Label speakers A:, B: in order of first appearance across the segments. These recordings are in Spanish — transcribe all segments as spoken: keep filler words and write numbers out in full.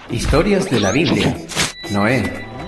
A: Historias de la Biblia. Noé.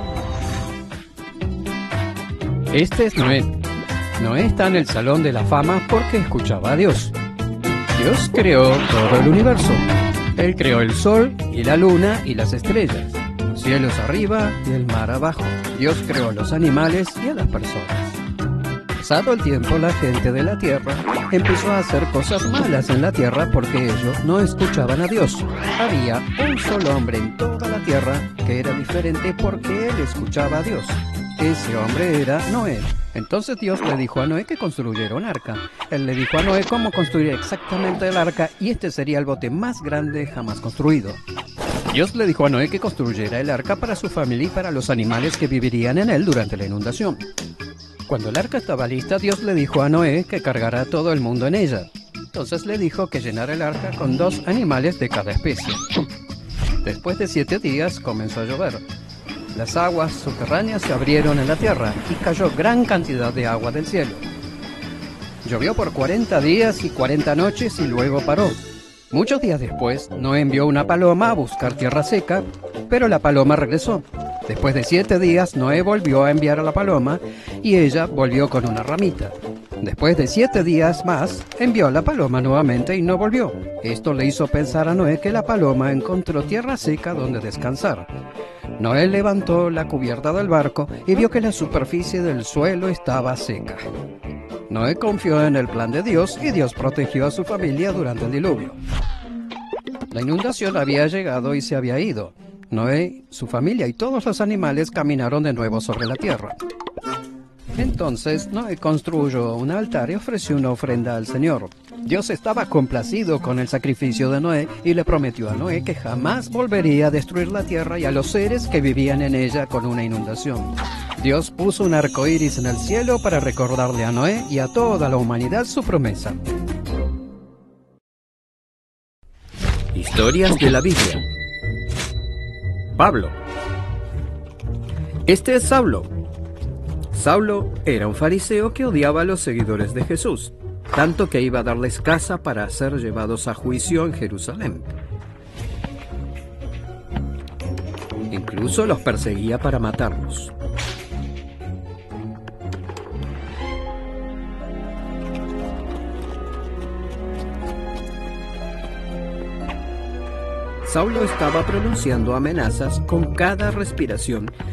B: Este es Noé. Noé está en el Salón de la Fama porque escuchaba a Dios. Dios creó todo el universo. Él creó el sol y la luna y las estrellas, los cielos arriba y el mar abajo. Dios creó a los animales y a las personas. Pasado el tiempo, la gente de la tierra empezó a hacer cosas malas en la tierra porque ellos no escuchaban a Dios. Había un solo hombre en toda la tierra que era diferente porque él escuchaba a Dios. Ese hombre era Noé. Entonces Dios le dijo a Noé que construyera un arca. Él le dijo a Noé cómo construir exactamente el arca y este sería el bote más grande jamás construido. Dios le dijo a Noé que construyera el arca para su familia y para los animales que vivirían en él durante la inundación. Cuando el arca estaba lista, Dios le dijo a Noé que cargara a todo el mundo en ella. Entonces le dijo que llenara el arca con dos animales de cada especie. Después de siete días comenzó a llover. Las aguas subterráneas se abrieron en la tierra y cayó gran cantidad de agua del cielo. Llovió por cuarenta días y cuarenta noches y luego paró. Muchos días después, Noé envió una paloma a buscar tierra seca, pero la paloma regresó. Después de siete días, Noé volvió a enviar a la paloma y ella volvió con una ramita. Después de siete días más, envió a la paloma nuevamente y no volvió. Esto le hizo pensar a Noé que la paloma encontró tierra seca donde descansar. Noé levantó la cubierta del barco y vio que la superficie del suelo estaba seca. Noé confió en el plan de Dios y Dios protegió a su familia durante el diluvio. La inundación había llegado y se había ido. Noé, su familia y todos los animales caminaron de nuevo sobre la tierra. Entonces Noé construyó un altar y ofreció una ofrenda al Señor. Dios estaba complacido con el sacrificio de Noé y le prometió a Noé que jamás volvería a destruir la tierra y a los seres que vivían en ella con una inundación. Dios puso un arco iris en el cielo para recordarle a Noé y a toda la humanidad su promesa.
A: Historias de la Biblia. Pablo. Este es Saulo. Saulo era un fariseo que odiaba a los seguidores de Jesús, tanto que iba a darles caza para ser llevados a juicio en Jerusalén. Incluso los perseguía para matarlos. Saulo estaba pronunciando amenazas con cada respiración